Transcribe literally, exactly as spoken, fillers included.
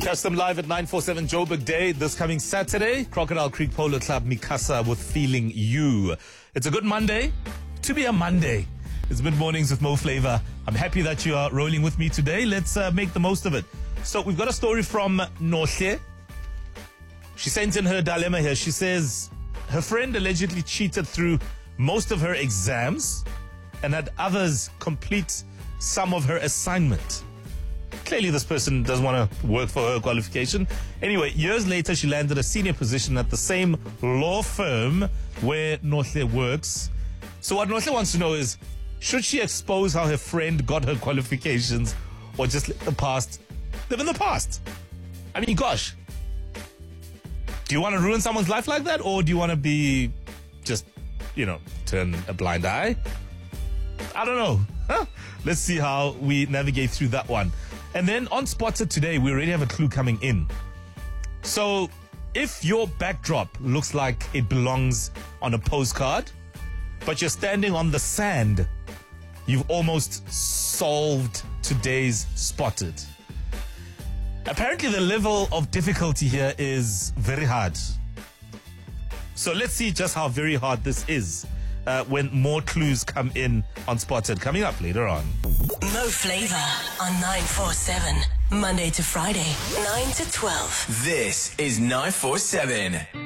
Catch them live at nine forty-seven Joburg Day this coming Saturday. Crocodile Creek Polo Club, Mikasa with Feeling You. It's a good Monday to be a Monday. It's Mid Mornings with Mo Flavor. I'm happy that you are rolling with me today. Let's uh, make the most of it. So we've got a story from Nohle. She sent in her dilemma here. She says her friend allegedly cheated through most of her exams and had others complete some of her assignment. Clearly, this person doesn't want to work for her qualification. Anyway, years later, she landed a senior position at the same law firm where Nohle works. So what Nohle wants to know is, should she expose how her friend got her qualifications or just let the past live in the past? I mean, gosh. Do you want to ruin someone's life like that? Or do you want to be just, you know, turn a blind eye? I don't know. Huh? Let's see how we navigate through that one. And then on Spotted today, we already have a clue coming in. So if your backdrop looks like it belongs on a postcard, but you're standing on the sand, you've almost solved today's Spotted. Apparently the level of difficulty here is very hard. So let's see just how very hard this is uh, when more clues come in on Spotted. Coming up later on. Mo Flavor on nine forty-seven, Monday to Friday, nine to twelve. This is nine forty-seven.